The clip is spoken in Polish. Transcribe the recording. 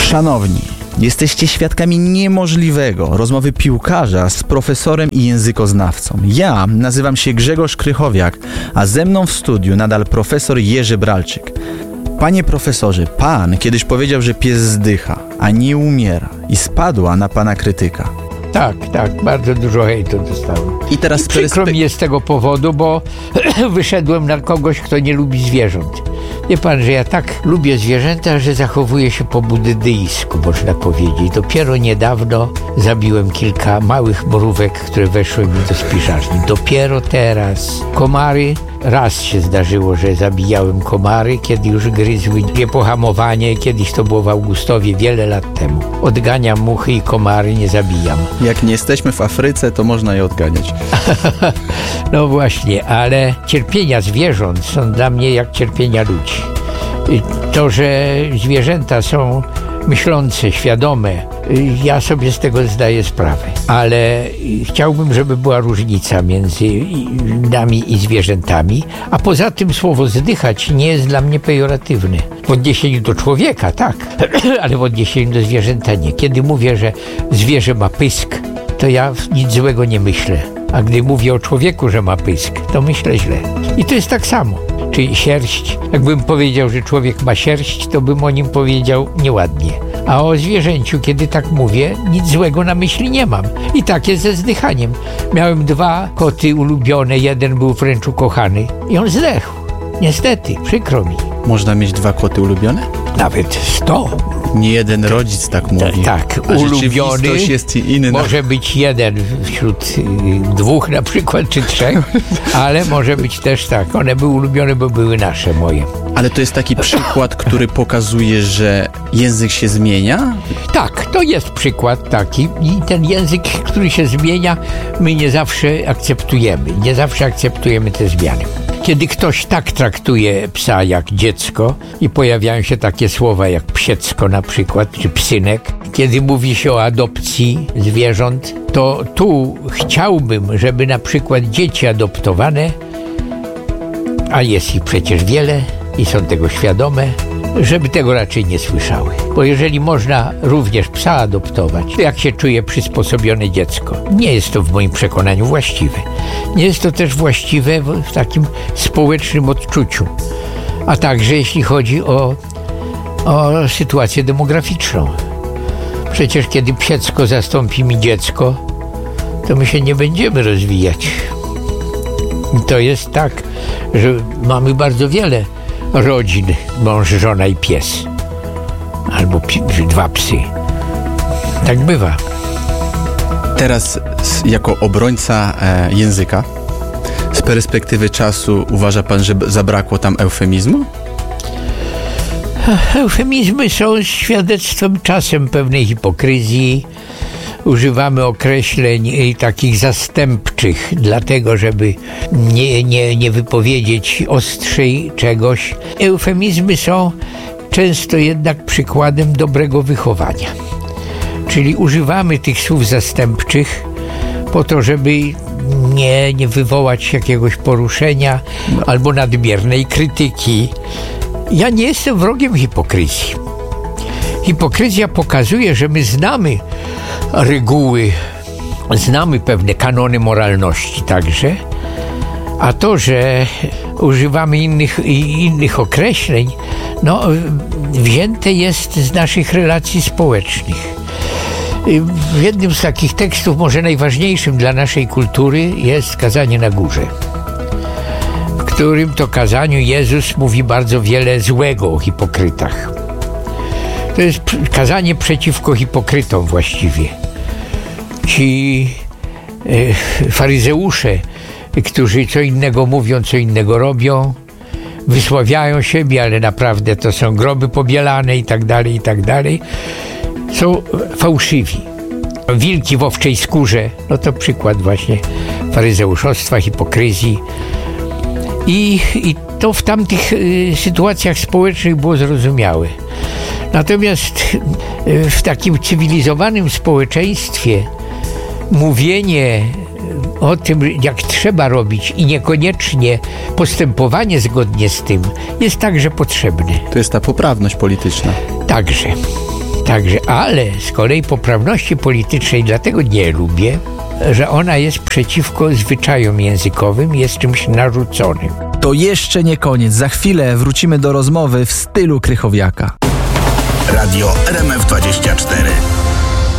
Szanowni, jesteście świadkami niemożliwego rozmowy piłkarza z profesorem i językoznawcą. Ja nazywam się Grzegorz Krychowiak, a ze mną w studiu nadal profesor Jerzy Bralczyk. Panie profesorze, pan kiedyś powiedział, że pies zdycha, a nie umiera i spadła na pana krytyka. Tak, bardzo dużo hejtu dostałem. I teraz przykro mi jest z tego powodu, bo wyszedłem na kogoś, kto nie lubi zwierząt. Wie pan, że ja tak lubię zwierzęta, że zachowuję się po buddyjsku, można powiedzieć. Dopiero niedawno zabiłem kilka małych mrówek, które weszły mi do spiżarni. Dopiero teraz. Komary, raz się zdarzyło, że zabijałem komary, kiedy już gryzły niepohamowanie. Kiedyś to było w Augustowie, wiele lat temu. Odganiam muchy i komary, nie zabijam. Jak nie jesteśmy w Afryce, to można je odganiać. No właśnie, ale cierpienia zwierząt są dla mnie jak cierpienia ludzi. To, że zwierzęta są myślące, świadome, ja sobie z tego zdaję sprawę. Ale chciałbym, żeby była różnica między nami i zwierzętami. A poza tym słowo zdychać nie jest dla mnie pejoratywne. W odniesieniu do człowieka, tak, ale w odniesieniu do zwierzęta nie. Kiedy mówię, że zwierzę ma pysk, to ja nic złego nie myślę. A gdy mówię o człowieku, że ma pysk, to myślę źle. I to jest tak samo. Czyli sierść. Jakbym powiedział, że człowiek ma sierść, to bym o nim powiedział nieładnie. A o zwierzęciu, kiedy tak mówię, nic złego na myśli nie mam. I tak jest ze zdychaniem. Miałem 2 koty ulubione, jeden był wręcz ukochany i on zdechł. Niestety, przykro mi. Można mieć 2 koty ulubione? Nawet 100. Nie jeden rodzic tak mówi. Tak, a ulubiony jest inna. Może być jeden wśród 2 na przykład, czy 3, ale może być też tak. One były ulubione, bo były nasze, moje. Ale to jest taki przykład, który pokazuje, że język się zmienia? Tak, to jest przykład taki i ten język, który się zmienia, my nie zawsze akceptujemy. Nie zawsze akceptujemy te zmiany. Kiedy ktoś tak traktuje psa jak dziecko i pojawiają się takie słowa jak psiecko na przykład, czy psynek, kiedy mówi się o adopcji zwierząt, to tu chciałbym, żeby na przykład dzieci adoptowane, a jest ich przecież wiele i są tego świadome, żeby tego raczej nie słyszały. Bo jeżeli można również psa adoptować, to jak się czuje przysposobione dziecko? Nie jest to w moim przekonaniu właściwe. Nie jest to też właściwe w takim społecznym odczuciu. A także jeśli chodzi o sytuację demograficzną. Przecież kiedy psiecko zastąpi mi dziecko, to my się nie będziemy rozwijać. I to jest tak, że mamy bardzo wiele rodzin, mąż, żona i pies. Albo 2 psy. Tak bywa. Teraz jako obrońca języka, z perspektywy czasu uważa pan, że zabrakło tam eufemizmu? Eufemizmy są świadectwem czasem pewnej hipokryzji. Używamy określeń takich zastępczych, dlatego żeby nie wypowiedzieć ostrzej czegoś. Eufemizmy są często jednak przykładem dobrego wychowania. Czyli używamy tych słów zastępczych po to, żeby nie wywołać jakiegoś poruszenia albo nadmiernej krytyki. Ja nie jestem wrogiem hipokryzji. Hipokryzja pokazuje, że my znamy reguły, znamy pewne kanony moralności także, a to, że używamy innych określeń, wzięte jest z naszych relacji społecznych. W jednym z takich tekstów, może najważniejszym dla naszej kultury, jest Kazanie na górze, w którym to kazaniu Jezus mówi bardzo wiele złego o hipokrytach. To jest kazanie przeciwko hipokrytom właściwie. Ci faryzeusze, którzy co innego mówią, co innego robią, wysławiają siebie, ale naprawdę to są groby pobielane i tak dalej, są fałszywi. Wilki w owczej skórze, to przykład właśnie faryzeuszostwa, hipokryzji. I to w tamtych sytuacjach społecznych było zrozumiałe. Natomiast w takim cywilizowanym społeczeństwie mówienie o tym, jak trzeba robić i niekoniecznie postępowanie zgodnie z tym jest także potrzebne. To jest ta poprawność polityczna. Także. Także, ale z kolei poprawności politycznej dlatego nie lubię, że ona jest przeciwko zwyczajom językowym, jest czymś narzuconym. To jeszcze nie koniec. Za chwilę wrócimy do rozmowy w stylu Krychowiaka. Radio RMF24.